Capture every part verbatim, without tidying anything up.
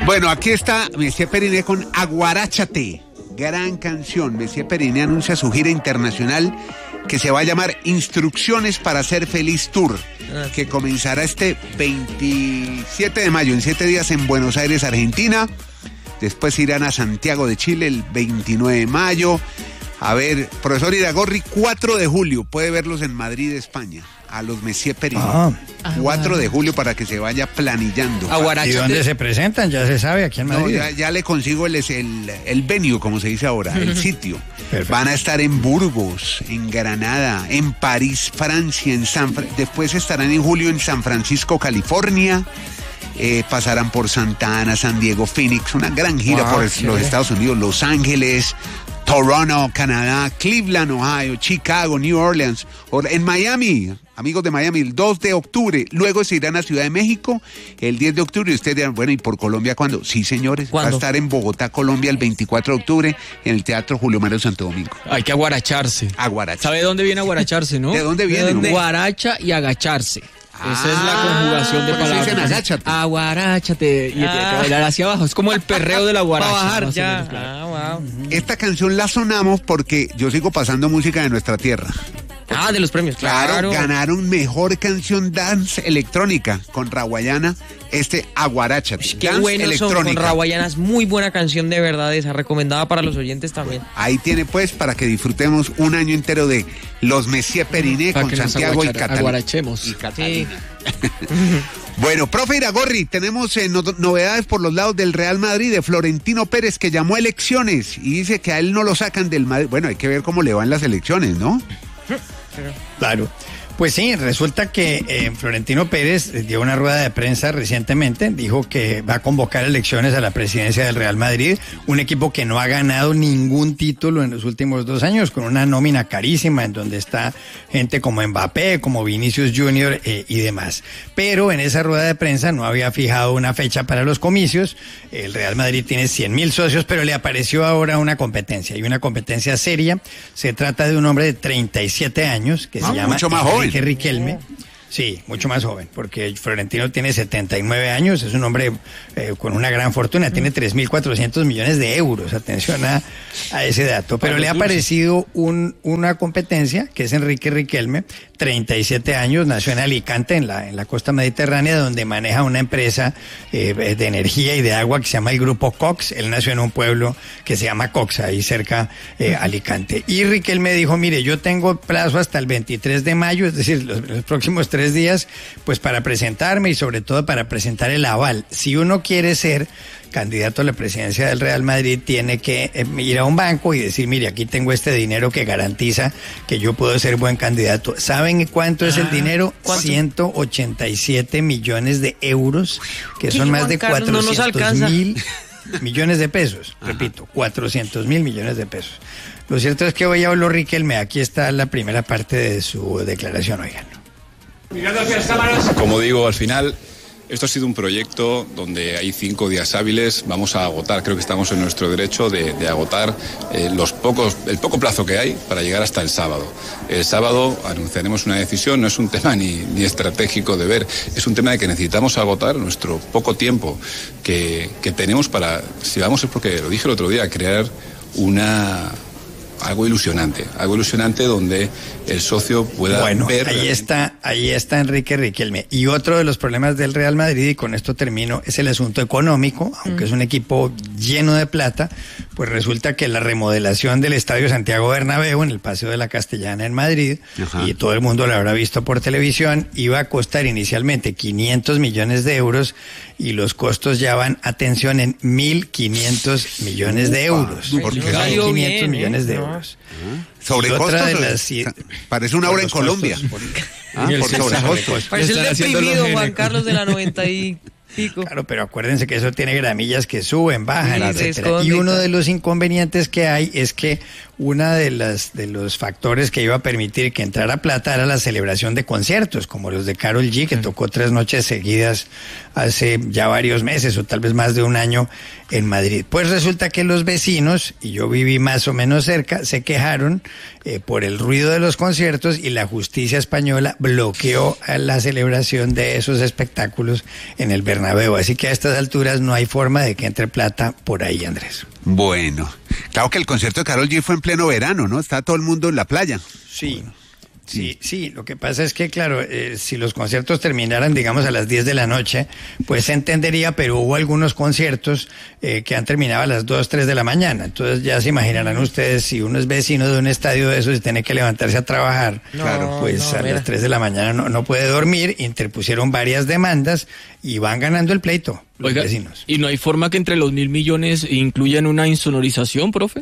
Bueno, aquí está Messier Periné con Aguaráchate. Gran canción. Messier Periné anuncia su gira internacional que se va a llamar Instrucciones para Ser Feliz Tour, que comenzará este veintisiete de mayo, en siete días en Buenos Aires, Argentina. Después irán a Santiago de Chile el veintinueve de mayo. A ver, profesor Iragorri, cuatro de julio, puede verlos en Madrid, España, a los Messier Periné. Ah, cuatro de julio para que se vaya planillando. ¿Y dónde se presentan? Ya se sabe, aquí en Madrid. No, ya, ya le consigo el, el, el venue, como se dice ahora, el sitio. Perfecto. Van a estar en Burgos, en Granada, en París, Francia, en San Fra- después estarán en julio en San Francisco, California. Eh, pasarán por Santa Ana, San Diego, Phoenix, una gran gira wow, por sí, los Estados Unidos, Los Ángeles, Toronto, Canadá, Cleveland, Ohio, Chicago, New Orleans, en Miami, amigos de Miami, el dos de octubre, luego se irán a Ciudad de México el diez de octubre, y ustedes dirán, bueno, ¿y por Colombia cuándo? Sí, señores, ¿cuándo? Va a estar en Bogotá, Colombia, el veinticuatro de octubre, en el Teatro Julio Mario Santo Domingo. Hay que aguaracharse. Aguaracharse. ¿Sabe de dónde viene aguaracharse, no? ¿De dónde viene? De ¿no? Guaracha y agacharse. Ah, esa es la conjugación de palabras. Dicen agáchate. Aguaráchate. Y ah. te bailar hacia abajo. Es como el perreo de la guaracha. Para bajar, no ya. Menos, claro. Ah, wow. Esta canción la sonamos porque yo sigo pasando música de nuestra tierra. Ah, de los premios, claro. Claro, ganaron mejor canción dance electrónica con Raguayana, este Aguaráchate. Qué buenos son con Raguayana, es muy buena canción de verdad esa, recomendada para los oyentes también. Ahí tiene pues para que disfrutemos un año entero de los Messier Periné con Santiago y Catalina. Aguarachemos. Y Catalina. Sí. Bueno, profe Iragorri, tenemos eh, no, novedades por los lados del Real Madrid, de Florentino Pérez, que llamó a elecciones y dice que a él no lo sacan del Madrid. Bueno, hay que ver cómo le van las elecciones, ¿no? Claro. Pues sí, resulta que eh, Florentino Pérez dio una rueda de prensa recientemente, dijo que va a convocar elecciones a la presidencia del Real Madrid, un equipo que no ha ganado ningún título en los últimos dos años, con una nómina carísima en donde está gente como Mbappé, como Vinicius Junior eh, y demás. Pero en esa rueda de prensa no había fijado una fecha para los comicios. El Real Madrid tiene cien mil socios, pero le apareció ahora una competencia, y una competencia seria. Se trata de un hombre de treinta y siete años que ah, se llama mucho más joven. Enrique Riquelme. Sí, mucho más joven, porque Florentino tiene setenta y nueve años, es un hombre eh, con una gran fortuna, tiene tres mil cuatrocientos millones de euros, atención a, a ese dato, pero le ha parecido un, una competencia, que es Enrique Riquelme, treinta y siete años, nació en Alicante, en la, en la costa mediterránea, donde maneja una empresa eh, de energía y de agua que se llama el Grupo Cox. Él nació en un pueblo que se llama Cox, ahí cerca de eh, Alicante. Y Riquelme dijo, mire, yo tengo plazo hasta el veintitrés de mayo, es decir, los, los próximos tres días, pues para presentarme y sobre todo para presentar el aval. Si uno quiere ser candidato a la presidencia del Real Madrid, tiene que eh, ir a un banco y decir, mire, aquí tengo este dinero que garantiza que yo puedo ser buen candidato. ¿Saben cuánto ah, es el dinero? ¿Cuánto? ciento ochenta y siete millones de euros, que son más de cuatrocientos mil millones de pesos. Ajá. Repito, cuatrocientos mil millones de pesos. Lo cierto es que hoy habló Riquelme, aquí está la primera parte de su declaración, oigan. Como digo, al final, esto ha sido un proyecto donde hay cinco días hábiles, vamos a agotar, creo que estamos en nuestro derecho de, de agotar eh, los pocos, el poco plazo que hay para llegar hasta el sábado. El sábado anunciaremos una decisión, no es un tema ni, ni estratégico de ver, es un tema de que necesitamos agotar nuestro poco tiempo que, que tenemos para, si vamos, es porque lo dije el otro día, crear una... algo ilusionante, algo ilusionante donde el socio pueda bueno, ver... Ahí está, ahí está Enrique Riquelme. Y otro de los problemas del Real Madrid, y con esto termino, es el asunto económico, aunque mm. es un equipo lleno de plata, pues resulta que la remodelación del Estadio Santiago Bernabéu en el Paseo de la Castellana en Madrid, ajá, y todo el mundo lo habrá visto por televisión, iba a costar inicialmente quinientos millones de euros y los costos ya van, atención, en mil quinientos millones de euros. Porque mil quinientos millones de euros. Sobre costos, las, parece una obra en Colombia. Ah, por sobre costos. Parece el deprimido Juan Carlos de la noventa y pico. Claro, pero acuérdense que eso tiene gramillas que suben, bajan, sí, etcétera. Y uno de los inconvenientes que hay es que una de las de los factores que iba a permitir que entrara plata era la celebración de conciertos, como los de Karol G, que tocó tres noches seguidas hace ya varios meses o tal vez más de un año en Madrid. Pues resulta que los vecinos, y yo viví más o menos cerca, se quejaron eh, por el ruido de los conciertos, y la justicia española bloqueó la celebración de esos espectáculos en el Bernabéu. Bernabéu. Así que a estas alturas no hay forma de que entre plata por ahí, Andrés. Bueno, claro que el concierto de Karol G fue en pleno verano, ¿no? Está todo el mundo en la playa. Sí. Sí, sí, lo que pasa es que, claro, eh, si los conciertos terminaran, digamos, a las diez de la noche, pues se entendería, pero hubo algunos conciertos eh, que han terminado a las dos, tres de la mañana. Entonces ya se imaginarán ustedes, si uno es vecino de un estadio de esos y tiene que levantarse a trabajar, no, pues no, a mira. las tres de la mañana no, no puede dormir, interpusieron varias demandas y van ganando el pleito los Oiga, vecinos. ¿y no hay forma que entre los mil millones incluyan una insonorización, profe?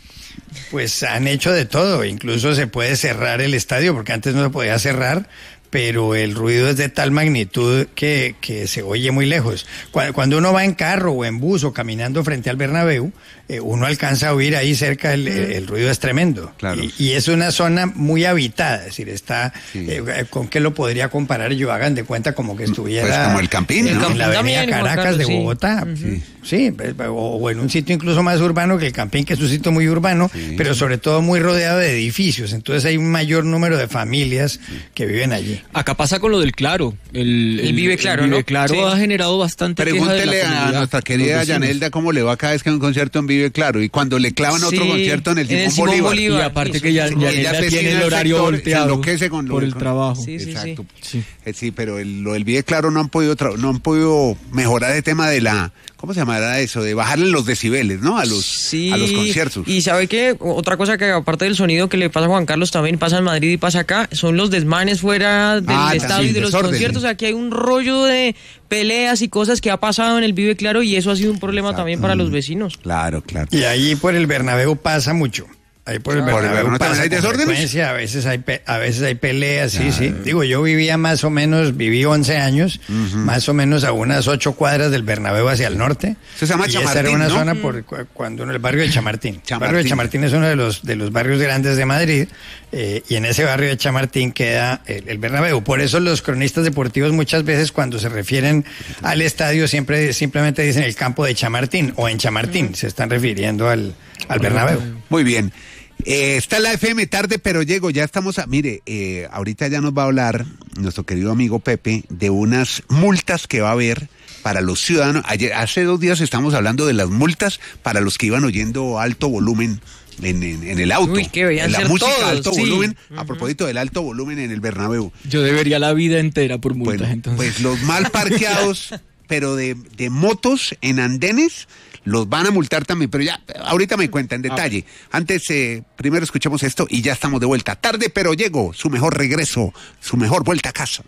Pues han hecho de todo, incluso se puede cerrar el estadio, porque antes no se podía cerrar, pero el ruido es de tal magnitud que, que se oye muy lejos. Cuando, cuando uno va en carro o en bus o caminando frente al Bernabéu, eh, uno alcanza a oír ahí cerca, el, el, el ruido es tremendo. Claro. Y, y es una zona muy habitada, es decir, está, Sí. eh, ¿con qué lo podría comparar yo? Hagan de cuenta como que estuviera Pues como el Campín, en, ¿no? en la El avenida Campín también, Juan Caracas de Carlos, sí. Bogotá. Sí. Sí, o, o en un sitio incluso más urbano que el Campín, que es un sitio muy urbano, Sí. pero sobre todo muy rodeado de edificios. Entonces hay un mayor número de familias que viven allí. Acá pasa con lo del Claro. El, El Vive Claro, Vive ¿no? Claro Sí. ha generado bastante queja de la Pregúntele a comunidad, nuestra querida los vecinos. Yanelda cómo le va cada vez que hay un concierto en Vive Claro. Y cuando le clavan otro Sí, concierto en el en el Simón Simón Bolívar. Bolívar. Y aparte que ya, Sí, ya, ella ya vecina tiene el del horario sector, volteado se enloquece con lo- por el con- trabajo. Sí, sí, Exacto. sí. Eh, Sí, pero el- lo del Vive Claro no han podido tra- no han podido mejorar el tema de la, ¿cómo se llamará eso? De bajarle los decibeles, ¿no? A los, Sí, a los conciertos. y sabe que otra cosa que aparte del sonido que le pasa a Juan Carlos también pasa en Madrid y pasa acá, son los desmanes fuera del Ah, estadio sí, y de los desorden. conciertos. Aquí hay un rollo de peleas y cosas que ha pasado en el Vive Claro y eso ha sido un problema Exacto. también para los vecinos. Claro, claro. Y ahí por el Bernabéu pasa mucho. Ahí por el Por el Bernabéu Bernabéu también pasa hay con desórdenes. frecuencia, a veces hay pe- a veces hay peleas, sí, sí. Digo, yo vivía más o menos, viví once años, más o menos a unas ocho cuadras del Bernabéu hacia el norte. Eso se llama y esa era Chamartín, una ¿no? zona por cu- cuando en el barrio de Chamartín. El Chamartín. barrio de Chamartín es uno de los de los barrios grandes de Madrid, eh, y en ese barrio de Chamartín queda el, el Bernabéu. Por eso los cronistas deportivos muchas veces cuando se refieren al estadio siempre simplemente dicen el campo de Chamartín o en Chamartín, se están refiriendo al, al Bernabéu. Muy bien. Eh, está la F M tarde, pero llego. Ya estamos a. Mire, eh, ahorita ya nos va a hablar nuestro querido amigo Pepe de unas multas que va a haber para los ciudadanos. Ayer, hace dos días estamos hablando de las multas para los que iban oyendo alto volumen en, en, en el auto. Uy, que veían en la ser música todos, alto sí. volumen. A propósito del alto volumen en el Bernabéu. Yo debería la vida entera por multas, Bueno, entonces. pues los mal parqueados, pero de, de motos en andenes, los van a multar también, pero ya, ahorita me cuenta en detalle. Antes, eh, primero escuchemos esto y ya estamos de vuelta. Tarde, pero llego, su mejor regreso, su mejor vuelta a casa.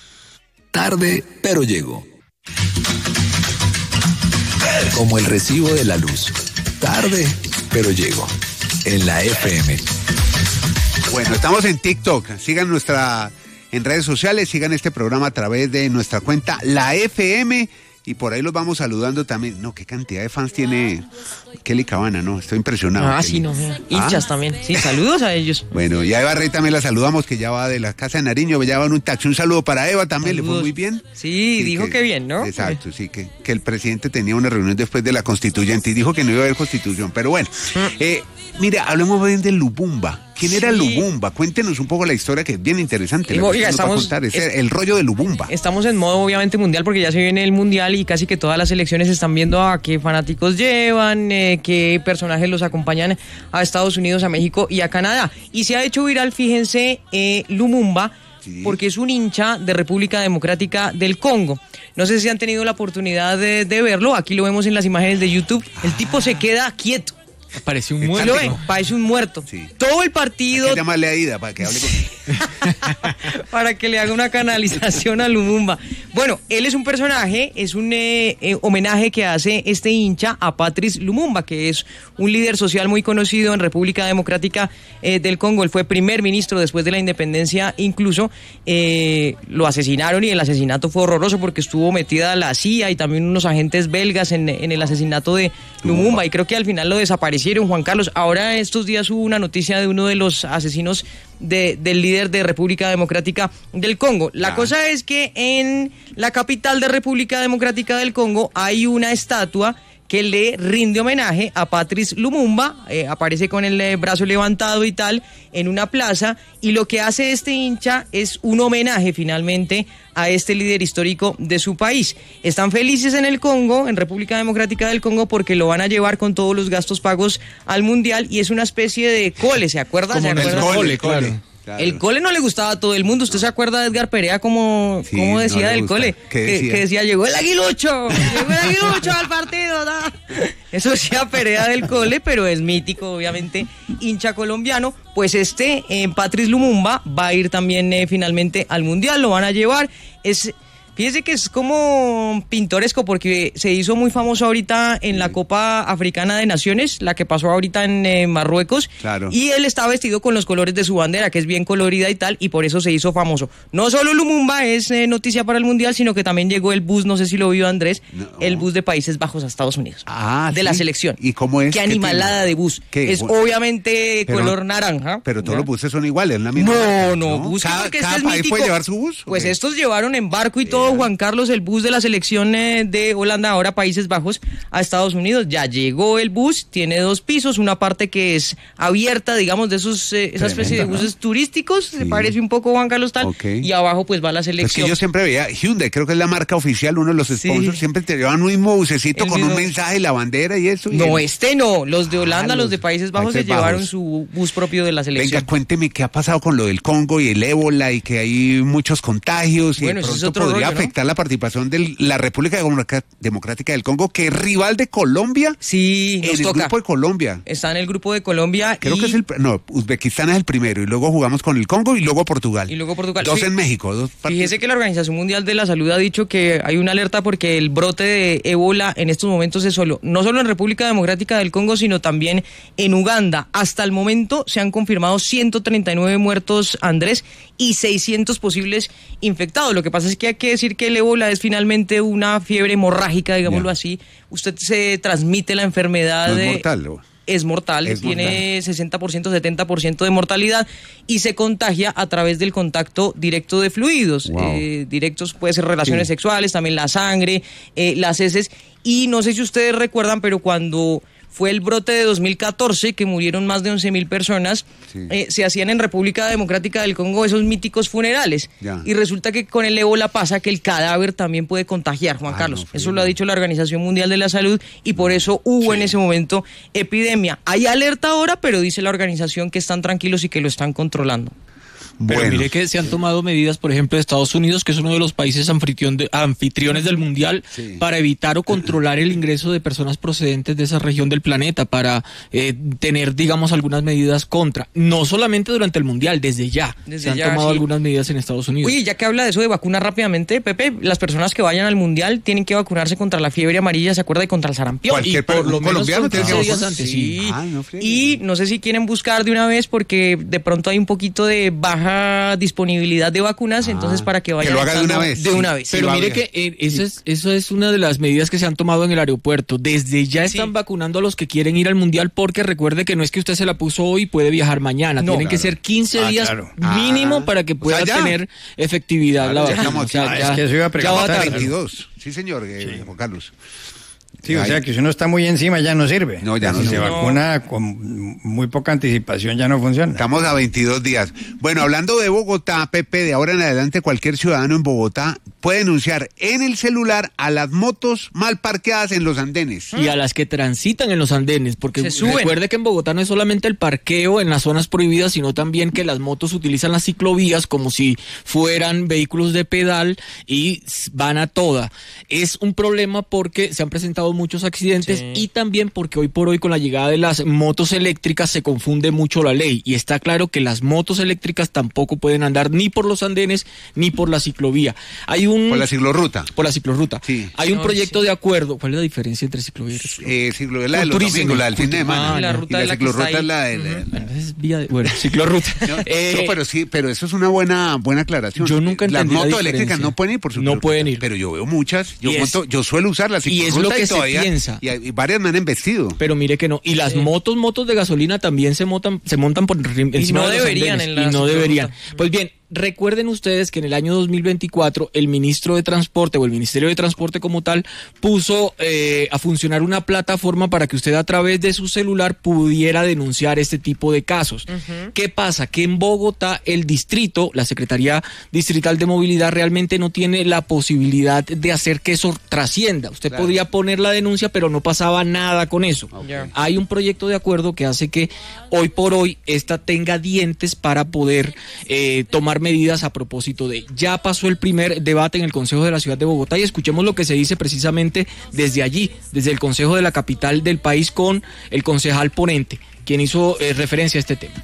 Tarde, pero llego. Como el recibo de la luz. Tarde, pero llego. En la F M. Bueno, estamos en TikTok, sigan nuestra, en redes sociales, sigan este programa a través de nuestra cuenta, la F M, y por ahí los vamos saludando también. No, qué cantidad de fans tiene Kelly Cabana, no, estoy impresionado. Ah, Kelly. sí, no. Hinchas Ah. también. Sí, saludos a ellos. Bueno, y a Eva Rey también la saludamos, que ya va de la casa de Nariño, ya va en un taxi. Un saludo para Eva también, le fue Saludos. muy bien. Sí, dijo que bien, ¿no? Exacto, sí, que, que el presidente tenía una reunión después de la constituyente y dijo que no iba a haber constitución. Pero bueno, eh, mira, hablemos bien de Lubumba. ¿Quién era Sí. Lubumba? Cuéntenos un poco la historia, que es bien interesante. la Oiga, que usted nos va a estamos- contar, ese- es- el rollo de Lubumba. Estamos en modo obviamente mundial porque ya se viene el mundial y casi que todas las elecciones están viendo a qué fanáticos llevan, eh, qué personajes los acompañan a Estados Unidos, a México y a Canadá. Y se ha hecho viral, fíjense, eh, Lumumba, Sí. porque es un hincha de República Democrática del Congo. No sé si han tenido la oportunidad de, de verlo, aquí lo vemos en las imágenes de YouTube. El tipo se queda quieto. Parece un ¿Sí muerto. lo ven? Parece un muerto. Sí. Todo el Hay partido que llamarle a Ida para que hable con para que le haga una canalización a Lumumba. Bueno, él es un personaje, es un eh, eh, homenaje que hace este hincha a Patrice Lumumba, que es un líder social muy conocido en República Democrática eh, del Congo. Él fue primer ministro después de la independencia, incluso eh, lo asesinaron y el asesinato fue horroroso porque estuvo metida la C I A y también unos agentes belgas en, en el asesinato de Lumumba y creo que al final lo desaparecieron, Juan Carlos. Ahora estos días hubo una noticia de uno de los asesinos de, del líder de República Democrática del Congo. La Ah. cosa es que en la capital de República Democrática del Congo hay una estatua que le rinde homenaje a Patrice Lumumba, eh, aparece con el eh, brazo levantado y tal, en una plaza, y lo que hace este hincha es un homenaje finalmente a este líder histórico de su país. Están felices en el Congo, en República Democrática del Congo, porque lo van a llevar con todos los gastos pagos al Mundial, y es una especie de cole, ¿se acuerda? Como ¿Se el acuerda? cole, claro. Claro. El cole no le gustaba a todo el mundo. ¿Usted se acuerda de Edgar Perea como, Sí, como decía no le del gusta. cole? ¿Qué que, decía? que decía, llegó el aguilucho, llegó el aguilucho al partido. ¿Da? Eso decía Perea del cole, pero es mítico, obviamente, hincha colombiano. Pues este, eh, Patrice Lumumba, va a ir también eh, finalmente al Mundial, lo van a llevar. Es... Fíjese que es como pintoresco porque se hizo muy famoso ahorita en la Copa Africana de Naciones, la que pasó ahorita en eh, Marruecos. Claro. Y él está vestido con los colores de su bandera, que es bien colorida y tal, y por eso se hizo famoso. No solo Lumumba es eh, noticia para el Mundial, sino que también llegó el bus, no sé si lo vio Andrés, No. el bus de Países Bajos a Estados Unidos. Ah, de ¿sí? la selección. ¿Y cómo es? Qué ¿Qué animalada tiene? de bus. ¿Qué? Es Bueno, obviamente pero- color naranja. Pero todos ¿ya? los buses son iguales, la misma No, marca, no, bus, Cada, porque cada este es país mítico. puede llevar su bus. ¿o Pues qué? estos llevaron en barco y todo, Juan Carlos, el bus de la selección eh, de Holanda, ahora Países Bajos, a Estados Unidos. Ya llegó el bus, tiene dos pisos, una parte que es abierta, digamos, de esos eh, esa especie de Tremendo, ¿no? buses turísticos, se parece un poco Juan Carlos tal, Ok. y abajo pues va la Es que selección. yo siempre veía Hyundai, creo que es la marca oficial, uno de los sponsors, Sí. siempre te llevan un mismo bucecito El con mismo. un mensaje, la bandera y eso. y No, el- este no, los de Holanda, Ah, los, los de Países Bajos Países se llevaron Bajos. su bus propio de la selección. Venga, cuénteme qué ha pasado con lo del Congo y el ébola y que hay muchos contagios y Bueno, de ese es pronto otro podría rollo, ¿no? afectar la participación de la República Democrática- Democrática del Congo, que es rival de Colombia Sí, en nos el toca. grupo de Colombia. Está en el grupo de Colombia. Creo y... que es el... No, Uzbekistán es el primero y luego jugamos con el Congo y luego Portugal. Y luego Portugal. Dos Sí. en México. Dos partidos. Fíjese que la Organización Mundial de la Salud ha dicho que hay una alerta porque el brote de ébola en estos momentos es solo, no solo en República Democrática del Congo, sino también en Uganda. Hasta el momento se han confirmado ciento treinta y nueve muertos, Andrés, y seiscientos posibles infectados. Lo que pasa es que hay que decir que el ébola es finalmente una fiebre hemorrágica, digámoslo Ya. así. Usted se transmite la enfermedad No es de... mortal, ¿o? Es mortal, Es tiene mortal. sesenta por ciento, setenta por ciento de mortalidad y se contagia a través del contacto directo de fluidos. Wow. Eh, directos puede ser relaciones Sí. sexuales, también la sangre, eh, las heces. Y no sé si ustedes recuerdan, pero cuando fue el brote de dos mil catorce, que murieron más de once mil personas, Sí. eh, se hacían en República Democrática del Congo esos míticos funerales. Ya. Y resulta que con el ébola pasa que el cadáver también puede contagiar, Juan Ah, Carlos. no, fue Eso lo ha bien. dicho la Organización Mundial de la Salud y por eso hubo en ese momento epidemia. Hay alerta ahora, pero dice la organización que están tranquilos y que lo están controlando. Pero Bueno. mire que se han tomado medidas, por ejemplo, de Estados Unidos, que es uno de los países anfitrión de- anfitriones del Mundial, Sí. para evitar o controlar el ingreso de personas procedentes de esa región del planeta, para eh, tener, digamos, algunas medidas contra. No solamente durante el Mundial, desde ya. Desde se han ya, tomado sí. algunas medidas en Estados Unidos. Oye, ya que habla de eso de vacunas rápidamente, Pepe, las personas que vayan al Mundial tienen que vacunarse contra la fiebre amarilla, ¿se acuerda? Y contra el sarampión. Cualquier Y por per- lo un menos colombiano son tiene que quince días vacunarse. antes. Sí. Sí. Ah, no friegue. Y no sé si quieren buscar de una vez porque de pronto hay un poquito de baja disponibilidad de vacunas, Ah, entonces para que vayan que lo haga de una estando vez. De Sí. una vez. Pero va mire bien. que eh, eso, es, eso es una de las medidas que se han tomado en el aeropuerto. Desde ya están Sí. vacunando a los que quieren ir al Mundial, porque recuerde que no es que usted se la puso hoy y puede viajar mañana. No, Tienen que claro. ser quince Ah, días claro. mínimo Ah. para que O sea, pueda ya. tener efectividad Claro, la ya vacuna. estamos- O sea, Ah, ya- es que eso iba a ya va preguntar. tarde. veintidós. Sí, señor, eh, Juan Carlos. Sí, o Ay. sea que si uno está muy encima ya no sirve. No, ya no Si se sirve. vacuna con muy poca anticipación ya no funciona. Estamos a veintidós días. Bueno, hablando de Bogotá, Pepe, de ahora en adelante cualquier ciudadano en Bogotá puede denunciar en el celular a las motos mal parqueadas en los andenes. Y a las que transitan en los andenes, porque Se suben. recuerde que en Bogotá no es solamente el parqueo en las zonas prohibidas, sino también que las motos utilizan las ciclovías como si fueran vehículos de pedal y s- van a toda. Es un problema porque se han presentado muchos accidentes Sí. y también porque hoy por hoy con la llegada de las motos eléctricas se confunde mucho la ley y está claro que las motos eléctricas tampoco pueden andar ni por los andenes ni por la ciclovía. Hay un... Por la ciclorruta. por la ciclorruta. Sí. Hay un No, proyecto sí. de acuerdo. ¿Cuál es la diferencia entre ciclovía y ciclovía? Eh, ciclo, la de los Culturísimo. domingos, la del fin de semana. Ah, la ruta y la de la que ciclorruta está es la ahí. de... la- Bueno, es vía de- bueno, ciclorruta. No, Eh, no, pero sí, pero eso es una buena buena aclaración. Yo nunca Las entendí la motos eléctricas diferencia. no pueden ir por su No pueden ir. Pero yo veo muchas, yo Y es- monto, yo suelo usar la y es ciclorruta lo que se todavía, piensa. Y, hay- y varias me han embestido. Pero mire que no. Y las motos, motos de gasolina también se montan, se montan por rim- encima no de los deberían andenes, en la y no ciclorruta. deberían. Pues bien, recuerden ustedes que en el año dos mil veinticuatro el ministro de Transporte o el Ministerio de Transporte como tal puso eh, a funcionar una plataforma para que usted a través de su celular pudiera denunciar este tipo de casos. Uh-huh. ¿Qué pasa? Que en Bogotá el distrito, la Secretaría Distrital de Movilidad realmente no tiene la posibilidad de hacer que eso trascienda. Usted claro. podía poner la denuncia, pero no pasaba nada con eso. Okay. Hay un proyecto de acuerdo que hace que hoy por hoy esta tenga dientes para poder eh, tomar medidas a propósito de. Ya pasó el primer debate en el Consejo de la Ciudad de Bogotá y escuchemos lo que se dice precisamente desde allí, desde el Consejo de la capital del país con el concejal ponente, quien hizo eh, referencia a este tema.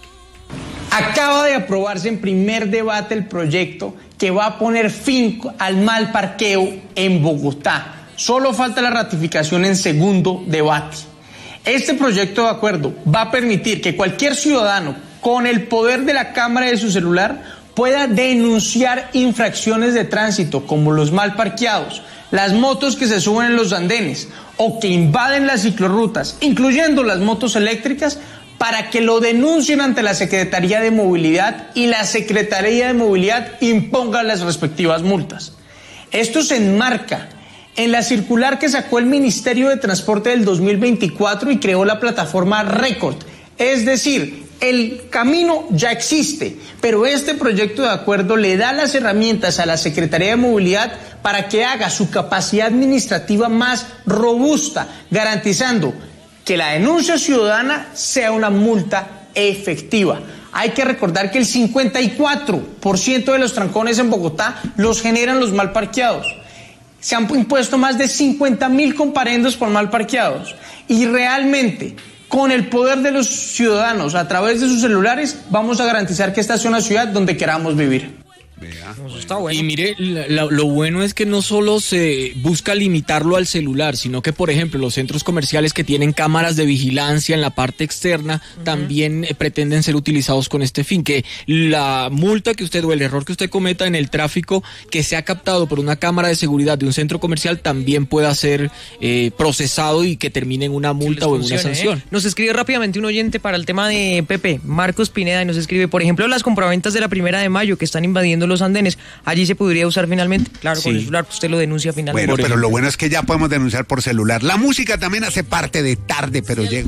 Acaba de aprobarse en primer debate el proyecto que va a poner fin al mal parqueo en Bogotá. Solo falta la ratificación en segundo debate. Este proyecto de acuerdo va a permitir que cualquier ciudadano con el poder de la cámara de su celular pueda denunciar infracciones de tránsito como los mal parqueados, las motos que se suben en los andenes o que invaden las ciclorrutas, incluyendo las motos eléctricas, para que lo denuncien ante la Secretaría de Movilidad y la Secretaría de Movilidad imponga las respectivas multas. Esto se enmarca en la circular que sacó el Ministerio de Transporte del dos mil veinticuatro y creó la plataforma Record. Es decir, el camino ya existe, pero este proyecto de acuerdo le da las herramientas a la Secretaría de Movilidad para que haga su capacidad administrativa más robusta, garantizando que la denuncia ciudadana sea una multa efectiva. Hay que recordar que el cincuenta y cuatro por ciento de los trancones en Bogotá los generan los mal parqueados. Se han impuesto más de cincuenta mil comparendos por mal parqueados y realmente con el poder de los ciudadanos a través de sus celulares vamos a garantizar que esta sea una ciudad donde queramos vivir. Vea, bueno. Está bueno. Y mire, la, la, lo bueno es que no solo se busca limitarlo al celular, sino que, por ejemplo, los centros comerciales que tienen cámaras de vigilancia en la parte externa uh-huh. también eh, pretenden ser utilizados con este fin, que la multa que usted o el error que usted cometa en el tráfico que sea captado por una cámara de seguridad de un centro comercial también pueda ser eh, procesado y que termine en una multa o en una sanción. ¿eh? Nos escribe rápidamente un oyente para el tema de Pepe, Marcos Pineda, y nos escribe, por ejemplo, las compraventas de la primera de mayo que están invadiendo los andenes, allí se podría usar finalmente, claro, sí. con el celular, usted lo denuncia finalmente. Bueno, pero lo bueno es que ya podemos denunciar por celular. La música también hace parte de Tarde, pero llego.